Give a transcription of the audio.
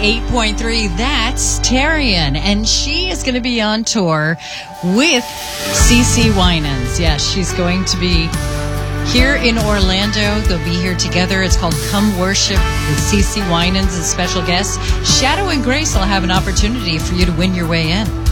98.3. That's Tarian, and she is going to be on tour with CeCe Winans. Yes, she's going to be here in Orlando. They'll be here together. It's called Come Worship with CeCe Winans as special guests. Shadow and Grace will have an opportunity for you to win your way in.